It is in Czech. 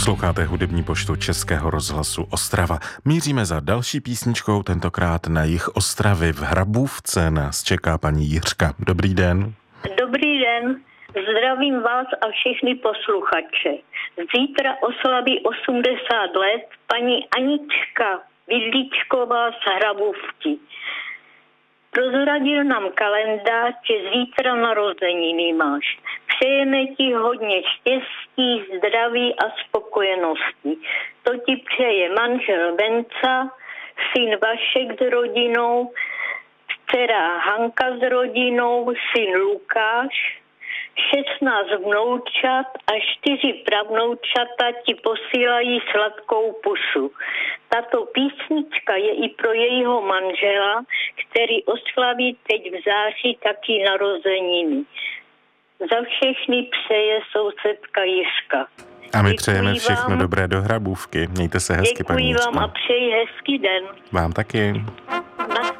Posloucháte hudební poštu Českého rozhlasu Ostrava. Míříme za další písničkou, tentokrát na jih Ostravy. V Hrabůvce nás čeká paní Jiřka. Dobrý den. Dobrý den, zdravím vás a všechny posluchače. Zítra oslaví 80 let paní Anička Vidličková z Hrabůvky. Prozradil nám kalendář, že zítra narozeniny máš. Přejeme ti hodně štěstí, zdraví a spokojenosti. To ti přeje manžel Venca, syn Vašek s rodinou, dcera Hanka s rodinou, syn Lukáš, 16 vnoučat a 4 pravnoučata ti posílají sladkou pusu. Tato písnička je i pro jejího manžela, který oslaví teď v září taky narozeniny. Za všechny přeje sousedka Jiřka. A my přejeme všechno dobré do Hrabůvky. Mějte se hezky, paní Jiřko. Děkuji vám a přeji hezký den. Vám taky.